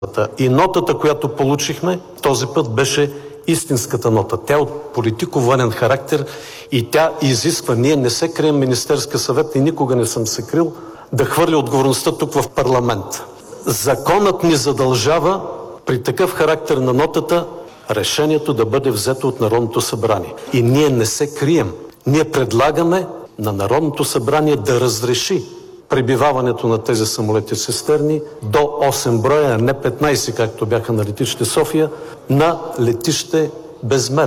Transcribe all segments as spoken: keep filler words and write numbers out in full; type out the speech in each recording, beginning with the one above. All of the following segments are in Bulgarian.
И нотата, която получихме, този път беше истинската нота. Тя е от политико-военен характер и тя изисква, ние не се крием Министерския съвет и никога не съм се крил, да хвърли отговорността тук в парламент. Законът ни задължава при такъв характер на нотата решението да бъде взето от Народното събрание. И ние не се крием. Ние предлагаме на Народното събрание да разреши пребиваването на тези самолети цистерни до осем броя, а не петнайсет, както бяха на летище София, на летище Безмер.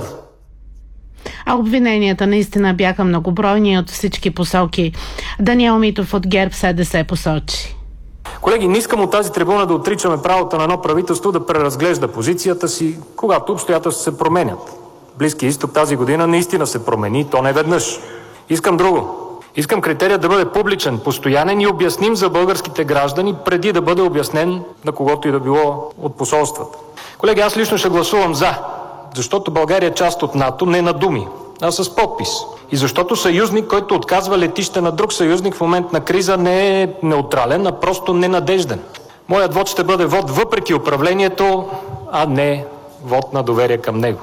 А обвиненията наистина бяха многобройни от всички посоки. Даниел Митов от ГЕРБ СДС посочи. Колеги, не искам от тази трибуна да отричаме правото на едно правителство да преразглежда позицията си, когато обстоятелства се променят. Близкия изток тази година наистина се промени, то не веднъж. Искам друго. Искам критерият да бъде публичен, постоянен и обясним за българските граждани, преди да бъде обяснен на когото и да било от посолствата. Колеги, аз лично ще гласувам за, защото България е част от НАТО не на думи, а с подпис. И защото съюзник, който отказва летище на друг съюзник в момент на криза, не е неутрален, а просто ненадежден. Моят вод ще бъде вод въпреки управлението, а не вод на доверие към него.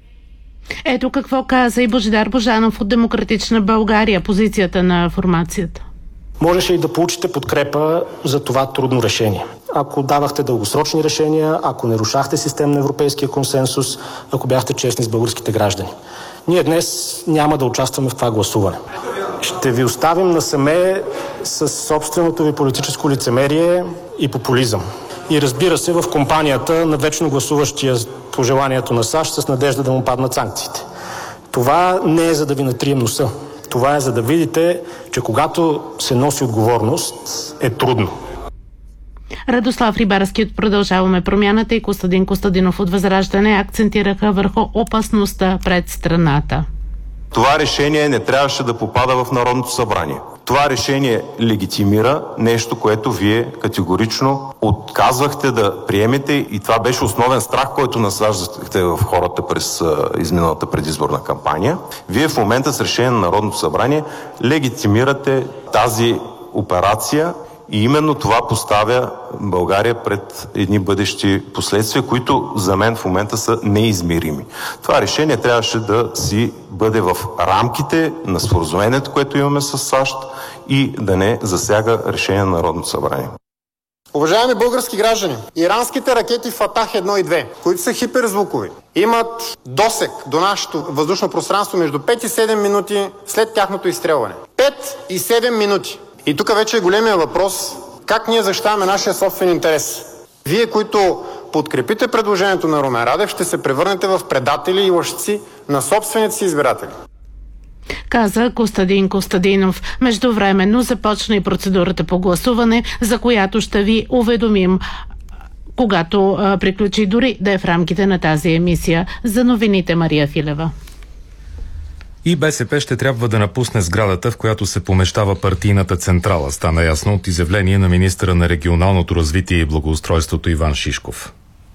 Ето какво каза и Божидар Божанов от Демократична България, позицията на формацията. Можеше и да получите подкрепа за това трудно решение. Ако давахте дългосрочни решения, ако не рушахте систем на европейския консенсус, ако бяхте честни с българските граждани. Ние днес няма да участваме в това гласуване. Ще ви оставим насаме с собственото ви политическо лицемерие и популизъм. И разбира се, в компанията на вечно гласуващия по желанието на САЩ с надежда да му паднат санкциите. Това не е за да ви натрием носа. Това е за да видите, че когато се носи отговорност, е трудно. Радослав Рибарски от Продължаваме промяната и Костадин Костадинов от Възраждане акцентираха върху опасността пред страната. Това решение не трябваше да попада в Народното събрание. Това решение легитимира нещо, което вие категорично отказвахте да приемете и това беше основен страх, който насаждахте в хората през изминалата предизборна кампания. Вие в момента с решение на Народното събрание легитимирате тази операция и именно това поставя България пред едни бъдещи последствия, които за мен в момента са неизмерими. Това решение трябваше да си бъде в рамките на споразумението, което имаме с САЩ и да не засяга решение на Народното събрание. Уважаеми български граждани, иранските ракети Фатах едно и две, които са хиперзвукови, имат досег до нашето въздушно пространство между пет и седем минути след тяхното изстрелване. пет и седем минути. И тук вече е големия въпрос, как ние защитаваме нашия собствен интерес. Вие, които подкрепите предложението на Румен Радев, ще се превърнете в предатели и лъжци на собствените си избиратели. Каза Костадин Костадинов. Междувременно започна и процедурата по гласуване, за която ще ви уведомим, когато а, приключи, дори да е в рамките на тази емисия. За новините Мария Филева. И БСП ще трябва да напусне сградата, в която се помещава партийната централа, стана ясно от изявление на министъра на регионалното развитие и благоустройството Иван Шишков.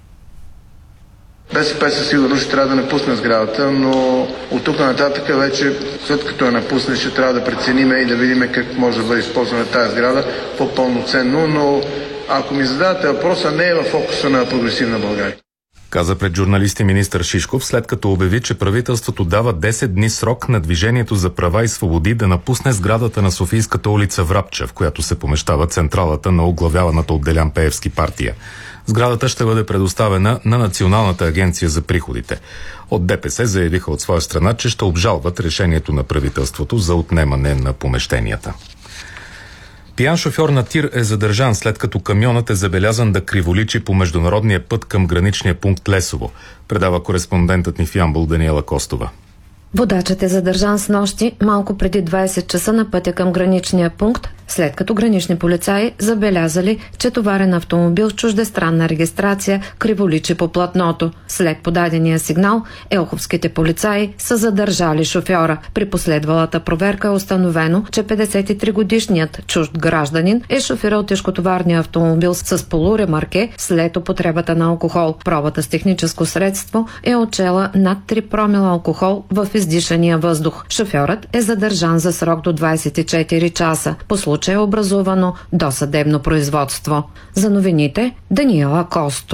БСП със сигурност ще трябва да напусне сградата, но от тук нататък вече, след като я напусне, ще трябва да прецениме и да видим как може да бъде използвана тази сграда по-пълноценно, но ако ми задавате въпроса, не е в фокуса на Прогресивна България. Каза пред журналисти министър Шишков, след като обяви, че правителството дава десет дни срок на Движението за права и свободи да напусне сградата на Софийската улица Врабча, в която се помещава централата на оглавяваната от Делян Пеевски партия. Сградата ще бъде предоставена на Националната агенция за приходите. От ДПС заявиха от своя страна, че ще обжалват решението на правителството за отнемане на помещенията. Пиян шофьор на тир е задържан, след като камионът е забелязан да криволичи по международния път към граничния пункт Лесово, предава кореспондентът ни в Ямбол Даниела Костова. Водачът е задържан снощи малко преди двайсет часа на пътя към граничния пункт, след като гранични полицаи забелязали, че товарен автомобил с чуждестранна регистрация криволичи по платното. След подадения сигнал, елховските полицаи са задържали шофьора. При последвалата проверка е установено, че петдесет и три годишният чужд гражданин е шофирал тежкотоварния автомобил с полуремарке след употребата на алкохол. Пробата с техническо средство е отчела над три промила алкохол в издишания въздух. Шофьорът е задържан за срок до двайсет и четири часа. По случай е образувано досъдебно производство. За новините Даниела Косто.